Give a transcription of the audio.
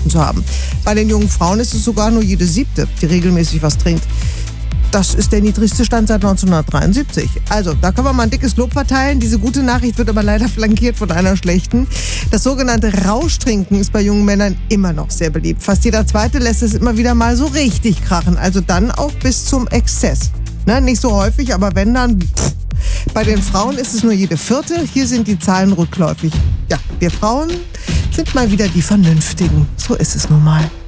getrunken zu haben. Bei den jungen Frauen ist es sogar nur jede 7., die regelmäßig was trinkt. Das ist der niedrigste Stand seit 1973. Also, da können wir mal ein dickes Lob verteilen. Diese gute Nachricht wird aber leider flankiert von einer schlechten. Das sogenannte Rauschtrinken ist bei jungen Männern immer noch sehr beliebt. Fast jeder Zweite lässt es immer wieder mal so richtig krachen. Also dann auch bis zum Exzess. Ne, nicht so häufig, aber wenn dann... Bei den Frauen ist es nur jede 4. Hier sind die Zahlen rückläufig. Ja, wir Frauen sind mal wieder die Vernünftigen. So ist es nun mal.